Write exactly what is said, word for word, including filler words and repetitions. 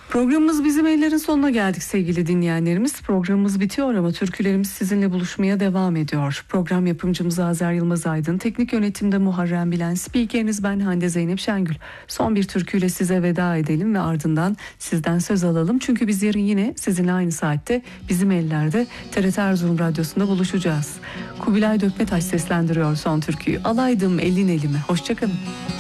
Programımız Bizim Ellerin sonuna geldik sevgili dinleyenlerimiz. Programımız bitiyor ama türkülerimiz sizinle buluşmaya devam ediyor. Program yapımcımız Azer Yılmaz Aydın, teknik yönetimde Muharrem Bilen, spikeriniz ben Hande Zeynep Şengül. Son bir türküyle size veda edelim ve ardından sizden söz alalım. Çünkü biz yarın yine sizinle aynı saatte Bizim Ellerde T R T Erzurum Radyosu'nda buluşacağız. Kubilay Dökmetaş seslendiriyor son türküyü. Alaydım elin elime. Hoşçakalın.